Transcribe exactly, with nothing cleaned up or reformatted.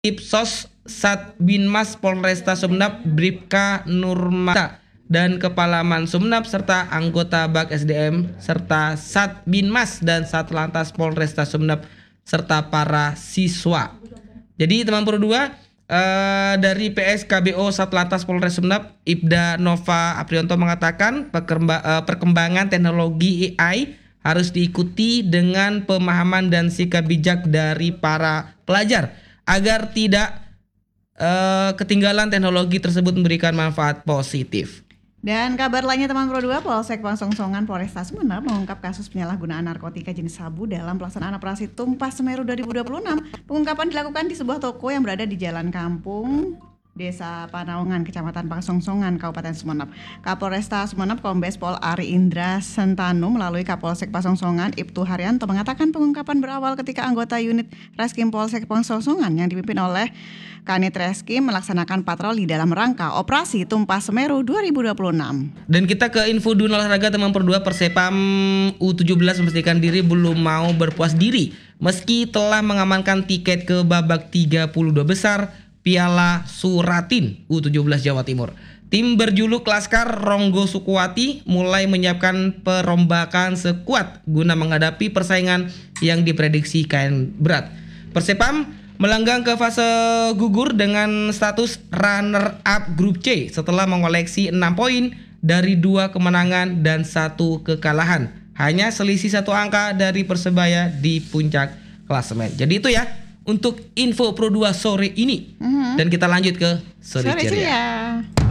Ipsos Satbinmas Polresta Sumedap Bribka Nurmata dan Kepala Mansumnap serta anggota Bak S D M serta Satbinmas dan Satlantas Polresta Sumedap serta para siswa. Jadi teman Pro dua eh, dari P S K B O Satlantas Polres Sumedap Ibda Nova Aprianto mengatakan perkemba, eh, perkembangan teknologi A I harus diikuti dengan pemahaman dan sikap bijak dari para pelajar agar tidak uh, ketinggalan teknologi tersebut memberikan manfaat positif. Dan kabar lainnya teman Pro dua, Polsek Pangsongsogan Polresta Sumeneb mengungkap kasus penyalahgunaan narkotika jenis sabu dalam pelaksanaan operasi Tumpah Semeru dua ribu dua puluh enam. Pengungkapan dilakukan di sebuah toko yang berada di Jalan Kampung Desa Panaungan, Kecamatan Pangsongsogan, Kabupaten Sumeneb. Kapolresta Sumeneb Kombes Pol Ari Indra Sentanu melalui Kapolsek Pangsongsogan Ibtu Haryanto mengatakan pengungkapan berawal ketika anggota unit Reskim Polsek Pangsongsogan yang dipimpin oleh Kanit Reskim melaksanakan patroli dalam rangka operasi Tumpah Semeru dua ribu dua puluh enam. Dan kita ke info dunia olahraga teman Pro dua. Persepam U tujuh belas memastikan diri belum mau berpuas diri meski telah mengamankan tiket ke babak tiga puluh dua besar Piala Suratin U tujuh belas Jawa Timur. Tim berjuluk Laskar Ronggo Sukuwati mulai menyiapkan perombakan sekuat guna menghadapi persaingan yang diprediksi kain berat. Persepam melanggang ke fase gugur dengan status runner up grup C setelah mengoleksi enam poin dari dua kemenangan dan satu kekalahan. Hanya selisih satu angka dari Persebaya di puncak klasemen. Jadi itu ya untuk info Pro dua sore ini. Mm-hmm. Dan kita lanjut ke Sore Ceria.